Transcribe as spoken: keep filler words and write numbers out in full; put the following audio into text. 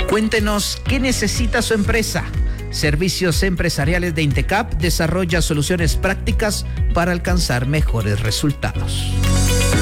Cuéntenos qué necesita su empresa. Servicios Empresariales de Intecap desarrolla soluciones prácticas para alcanzar mejores resultados.